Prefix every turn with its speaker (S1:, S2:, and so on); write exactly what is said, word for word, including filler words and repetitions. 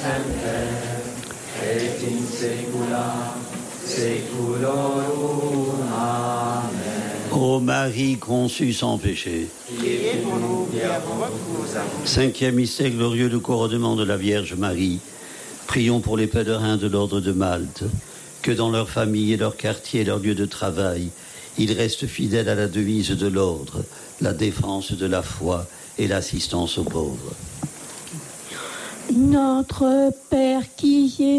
S1: semper, et in saecula saeculorum. Amen.
S2: Ô Marie conçue sans péché.
S1: Priez pour nous et avant votre amour.
S2: Cinquième mystère glorieux du couronnement de la Vierge Marie. Prions pour les pèlerins de l'ordre de Malte, que dans leur famille et leur quartier et leur lieu de travail, ils restent fidèles à la devise de l'ordre, la défense de la foi et l'assistance aux pauvres.
S3: Notre Père qui est